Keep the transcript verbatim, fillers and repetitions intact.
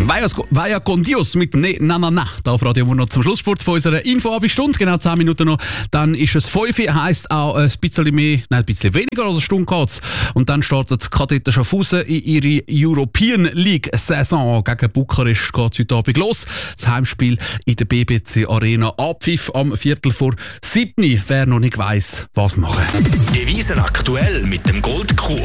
Vaya, Vaya con Dios mit Ne, na, na, na. Da auf Radio noch zum Schlusssport von unserer Info-Abi-Stunde. Genau zehn Minuten noch. Dann ist es fünf, heisst auch ein bisschen mehr, nein, ein bisschen weniger als eine Stunde geht's. Und dann startet Kadetten Schaffhausen in ihre European League-Saison. Gegen Bukarest geht es heute Abend los. Das Heimspiel in der B B C Arena. Abpfiff am Viertel vor sieben. Wer noch nicht weiss, was machen. Devisen aktuell mit dem Goldkurs.